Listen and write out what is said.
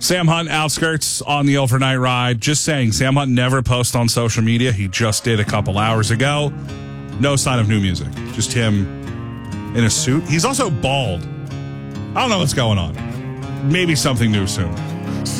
Sam Hunt, Outskirts on the overnight ride. Just saying, Sam Hunt never posts on social media. He just did a couple hours ago. No sign of new music. Just him in a suit. He's also bald. I don't know what's going on. Maybe something new soon.